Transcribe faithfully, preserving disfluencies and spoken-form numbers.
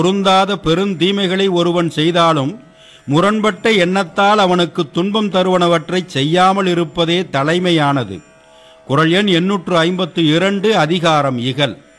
பொருந்தாத பெருந்தீமைகளை ஒருவன் செய்தாலும் முரண்பட்ட எண்ணத்தால் அவனுக்கு துன்பம் தருவனவற்றை செய்யாமல் இருப்பதே தலைமையானது. குறள் எண் எண்ணூற்று ஐம்பத்து இரண்டு, அதிகாரம் இகல்.